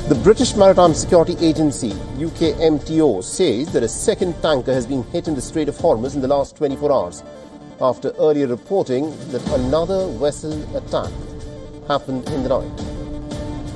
The British Maritime Security Agency, UKMTO, says that a second tanker has been hit in the Strait of Hormuz in the last 24 hours, after earlier reporting that another vessel attack happened in the night.